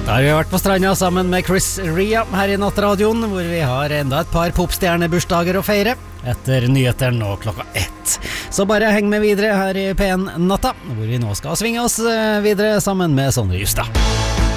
Da har vi vært på stranda sammen med Chris Ria her i Nattradioen, hvor vi har enda et par popstjernebursdager å feire etter nyheteren og 1:00. Så bare heng med videre her i P1 Natta, hvor vi nå skal svinge oss videre sammen med Sonny Justad.